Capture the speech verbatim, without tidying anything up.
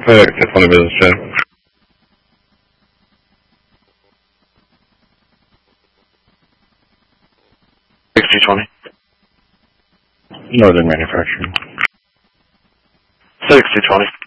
FedEx twenty business jet. sixty twenty. Northern Manufacturing. sixty twenty.